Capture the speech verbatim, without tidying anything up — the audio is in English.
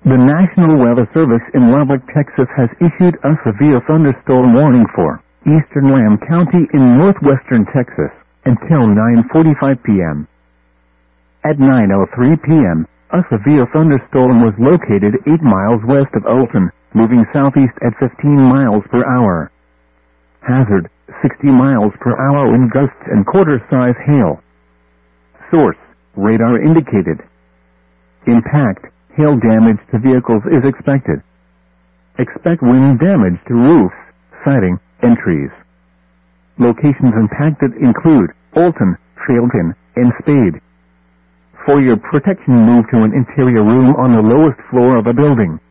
The National Weather Service in Lubbock, Texas has issued a severe thunderstorm warning for eastern Lamb County in northwestern Texas until nine forty-five p m At nine oh three p m, a severe thunderstorm was located eight miles west of Olton, moving southeast at fifteen miles per hour. Hazard, sixty miles per hour wind gusts and quarter-size hail. Source, radar indicated. Impact, hail damage to vehicles is expected. Expect wind damage to roofs, siding, and trees. Locations impacted include Olton, Trailton, and Spade. For your protection, move to an interior room on the lowest floor of a building.